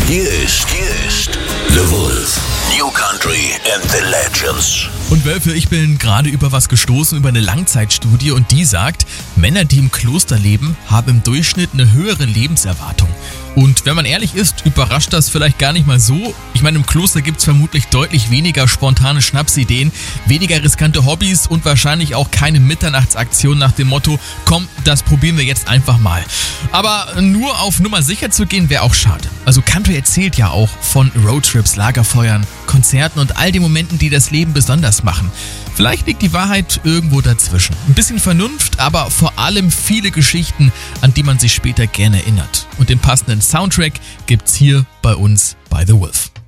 Hier ist The Wolf. New Country and the Legends. Und Wölfe, ich bin gerade über was gestoßen, über eine Langzeitstudie, und die sagt, Männer, die im Kloster leben, haben im Durchschnitt eine höhere Lebenserwartung. Und wenn man ehrlich ist, überrascht das vielleicht gar nicht mal so. Ich meine, im Kloster gibt's vermutlich deutlich weniger spontane Schnapsideen, weniger riskante Hobbys und wahrscheinlich auch keine Mitternachtsaktion nach dem Motto, komm, das probieren wir jetzt einfach mal. Aber nur auf Nummer sicher zu gehen, wäre auch schade. Also Country erzählt ja auch von Roadtrips, Lagerfeuern, Konzerten und all den Momenten, die das Leben besonders machen. Vielleicht liegt die Wahrheit irgendwo dazwischen. Ein bisschen Vernunft, aber vor allem viele Geschichten, an die man sich später gerne erinnert. Und den passenden Soundtrack gibt's hier bei uns bei The Wolf.